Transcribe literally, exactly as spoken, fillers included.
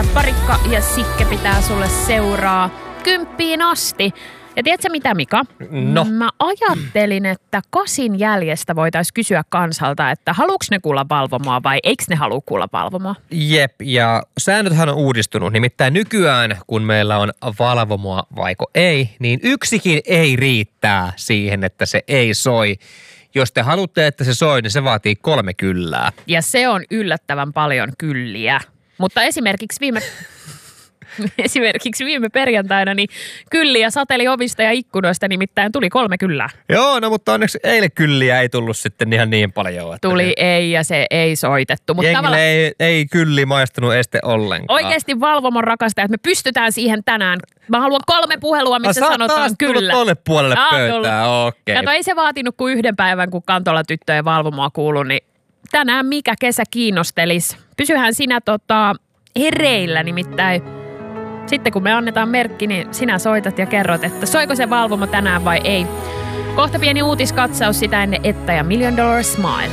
Parikka ja Sikke pitää sulle seuraa kymppiin asti. Ja tiedätkö mitä, Mika? No. Mä ajattelin, että Kasin jäljestä voitaisiin kysyä kansalta, että haluuks ne kuulla valvomoa vai eikö ne halua kuulla valvomoa? Jep, ja säännöthän on uudistunut. Nimittäin nykyään, kun meillä on valvomoa vaiko ei, niin yksikin ei riittää siihen, että se ei soi. Jos te haluatte, että se soi, niin se vaatii kolme kyllää. Ja se on yllättävän paljon kylliä. Mutta esimerkiksi viime... Esimerkiksi viime perjantaina niin kylliä sateli ovista ja ikkunoista, nimittäin tuli kolme kyllää. Joo, no mutta onneksi eilen kylliä ei tullut sitten ihan niin paljon. Että tuli ei ja se ei soitettu. Mutta jengille tavalla... ei, ei kylli maistunut este ollenkaan. Oikeasti valvomon rakastajat, me pystytään siihen tänään. Mä haluan kolme puhelua, missä ah, sanotaan kyllä. Tuolle puolelle ah, pöytää, okei. Okay. Ei se vaatinut kuin yhden päivän, kun Kantola tyttöjen valvomoa kuului, niin tänään mikä kesä kiinnostelis. Pysyhän sinä tota, hereillä nimittäin. Sitten kun me annetaan merkki, niin sinä soitat ja kerrot, että soiko se valvomo tänään vai ei. Kohta pieni uutiskatsaus sitä ennen Etta ja Million Dollar Smile.